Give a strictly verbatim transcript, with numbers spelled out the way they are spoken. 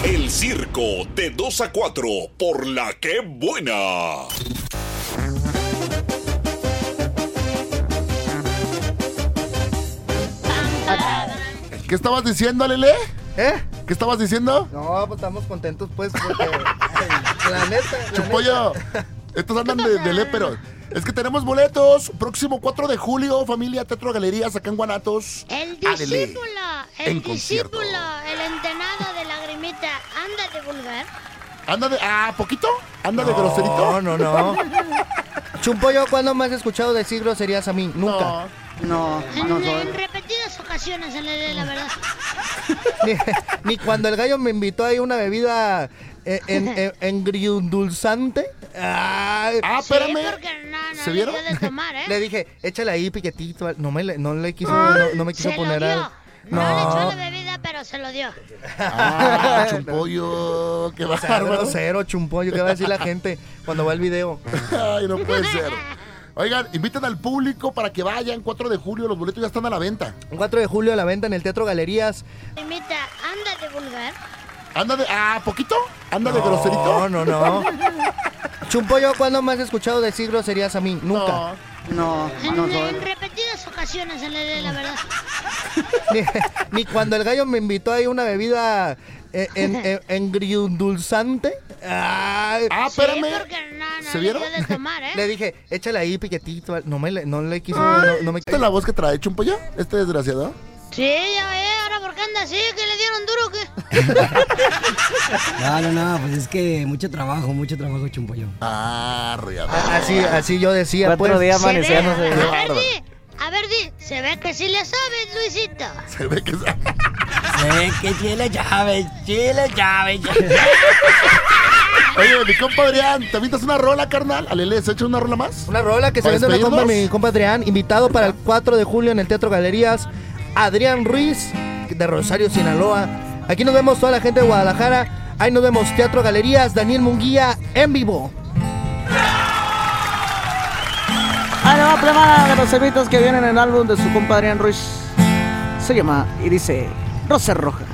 El circo de dos a cuatro por La Que Buena. ¿Qué estabas diciendo, Lele? ¿Eh? ¿Qué estabas diciendo? No, pues estamos contentos, pues, porque ay, la neta, la Chupollo, estos andan de, de léperos. Es que tenemos boletos. Próximo cuatro de julio, familia Teatro Galerías, acá en Guanatos. El Ándele, discípulo, el en concierto. discípulo, el entenado de Lagrimita, anda de vulgar. ¿Anda de... ah, poquito? ¿Anda de No, groserito? no, no. Chumpollo, ¿cuándo me has escuchado decir groserías a mí? Nunca. No. En, no en soy. repetidas ocasiones, en la verdad. Ni, ni cuando el gallo me invitó ahí una bebida en, en, en, engriundulzante. Ay, Ah, Sí, espérame. porque no, no ¿Se le vieron? dio de tomar, ¿eh? le dije, échale ahí piquetito. No me, le- no le quiso, no, no me quiso se poner lo dio. al... No. le echó No, la bebida, pero se lo dio. Ah, Chumpollo, qué o sea, bárbaro. grosero, Chumpollo. ¿Qué va a decir la gente cuando va el video? Ay, no puede ser. Oigan, inviten al público para que vayan. cuatro de julio, los boletos ya están a la venta. cuatro de julio a la venta en el Teatro Galerías. Lagrimita, anda de vulgar. ¿Anda de... ah, poquito? ¿Anda de No, groserito? no, no. Chumpollo, ¿cuándo me has escuchado decir groserías a mí? Nunca. No. En, en repetidas ocasiones, en la verdad. Ni, ni cuando el gallo me invitó ahí una bebida en, en, en, engriundulzante. Ay, Ah, Sí, espérame. porque no, no ¿Se le vieron? dio de tomar, ¿eh? le dije, échale ahí piquetito. No me le- no le quiso, no, no me ¿Esta es la voz que trae Chumpollo? ¿Este desgraciado? Sí, ya ve, ahora por qué anda así, que le dieron duro, ¿qué? No, no, no, pues es que mucho trabajo, mucho trabajo, Chumpollo. Ah, riata. A- Así, así yo decía, pues. Cuatro días Se ve, amaneciéndose. a ver, bárbaro. di, a ver, di, se ve que sí le sabes, Luisito. Se ve que... Sé que chile llave, chile llave. Oye, mi compa Adrián, ¿te avientas una rola, carnal? Alele, ¿se echa una rola más? Una rola que se ¿Para vende una compa, despedirnos? mi compa Adrián, invitado para el cuatro de julio en el Teatro Galerías, Adrián Ruiz, de Rosario, Sinaloa. Aquí nos vemos toda la gente de Guadalajara. Ahí nos vemos, Teatro Galerías, Daniel Munguía, en vivo. Ahí va, plebada de los servitos que vienen en el álbum de su compadre Adrián Ruiz. Se llama y dice Rosa Roja.